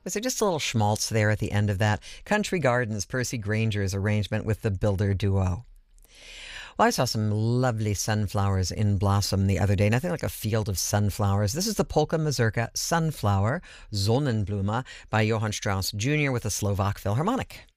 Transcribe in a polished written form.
Was there just a little schmaltz there at the end of that? Country Gardens, Percy Granger's arrangement with the Builder Duo. Well, I saw some lovely sunflowers in blossom the other day, nothing like a field of sunflowers. This is the Polka Mazurka Sunflower, Sonnenblume, by Johann Strauss Jr. with the Slovak Philharmonic.